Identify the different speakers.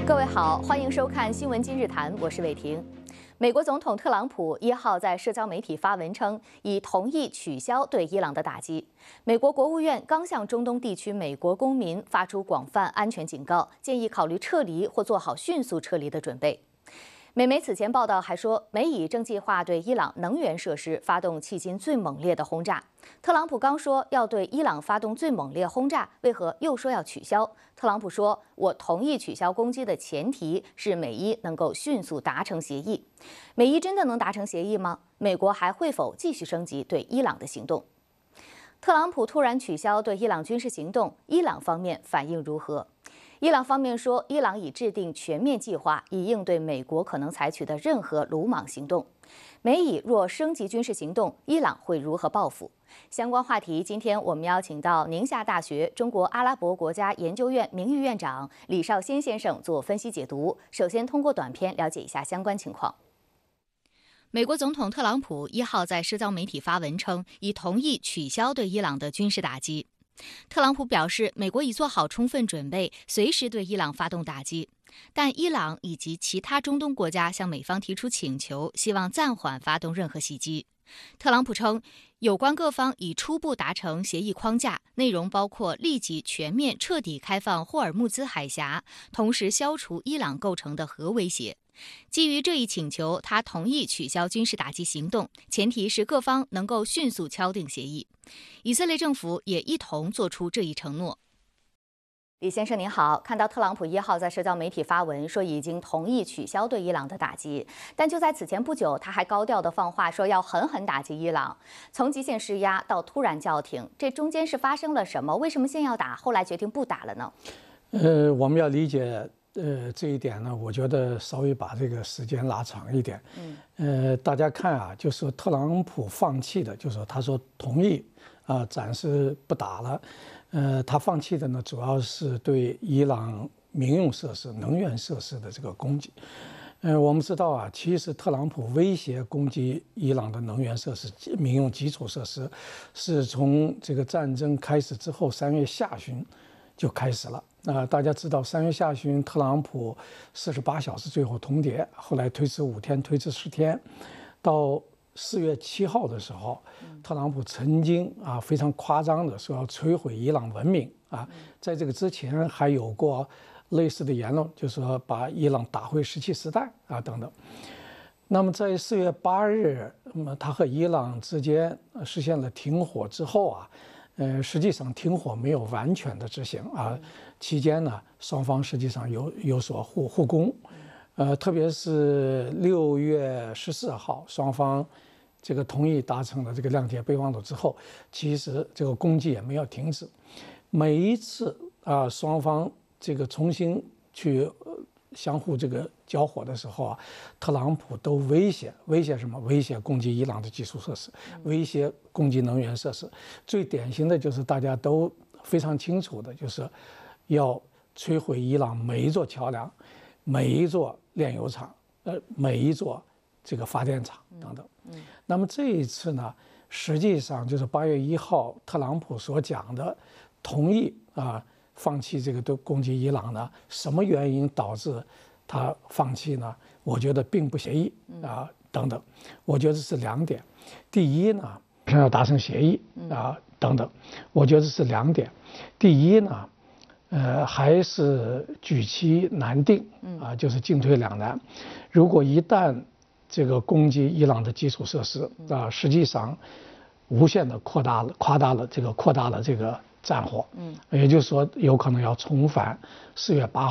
Speaker 1: 各位好，欢迎收看《新闻今日谈》，我是伟婷。美国总统特朗普1号在社交媒体发文称，已同意取消对伊朗的打击。美国国务院刚向中东地区美国公民发出广泛安全警告，建议考虑撤离或做好迅速撤离的准备。美媒此前报道还说，美以正计划对伊朗能源设施发动迄今最猛烈的轰炸。特朗普刚说要对伊朗发动最猛烈轰炸，为何又说要取消？特朗普说：“我同意取消攻击的前提是美伊能够迅速达成协议。”美伊真的能达成协议吗？美国还会否继续升级对伊朗的行动？特朗普突然取消对伊朗军事行动，伊朗方面反应如何？伊朗方面说，伊朗已制定全面计划，以应对美国可能采取的任何鲁莽行动。美以若升级军事行动，伊朗会如何报复？相关话题，今天我们邀请到宁夏大学中国阿拉伯国家研究院名誉院长李绍先先生做分析解读。首先，通过短片了解一下相关情况。美国总统特朗普1号在社交媒体发文称，已同意取消对伊朗的军事打击。特朗普表示，美国已做好充分准备，随时对伊朗发动打击。但伊朗以及其他中东国家向美方提出请求，希望暂缓发动任何袭击。特朗普称，有关各方已初步达成协议框架，内容包括立即全面彻底开放霍尔木兹海峡，同时消除伊朗构成的核威胁。基于这一请求，他同意取消军事打击行动，前提是各方能够迅速敲定协议。以色列政府也一同做出这一承诺。李先生您好，看到特朗普1号在社交媒体发文说已经同意取消对伊朗的打击，但就在此前不久，他还高调的放话说要狠狠打击伊朗，从极限施压到突然叫停，这中间是发生了什么？为什么先要打，后来决定不打了呢？
Speaker 2: 我们要理解这一点呢，我觉得稍微把这个时间拉长一点。大家看啊，就是说特朗普放弃的，就是说他说同意暂时不打了。他放弃的呢，主要是对伊朗民用设施、能源设施的这个攻击。我们知道啊，其实特朗普威胁攻击伊朗的能源设施、民用基础设施，是从这个战争开始之后3月下旬就开始了。大家知道3月下旬，特朗普48小时最后通牒，后来推迟5天，推迟10天，到4月7号的时候，特朗普曾经非常夸张的说要摧毁伊朗文明在这个之前还有过类似的言论，就是说把伊朗打回石器时代等等。那么在4月8日，他和伊朗之间实现了停火之后实际上停火没有完全的执行期间呢，双方实际上有所互攻，特别是6月14号，双方这个同意达成了这个谅解备忘录之后，其实这个攻击也没有停止。每一次双方这个重新去相互这个交火的时候特朗普都威胁什么？威胁攻击伊朗的基础设施，威胁攻击能源设施。最典型的就是大家都非常清楚的，就是要摧毁伊朗每一座桥梁、每一座炼油厂、每一座这个发电厂等等。那么这一次呢，实际上就是8月1号特朗普所讲的同意放弃这个对攻击伊朗呢，什么原因导致他放弃呢？我觉得并不协议等等。我觉得是2点。第一呢，要达成协议等等。我觉得是2点。第一呢，还是举棋难定就是进退两难。如果一旦这个攻击伊朗的基础设施实际上无限的扩大了这个战火，也就是说有可能要重返4月8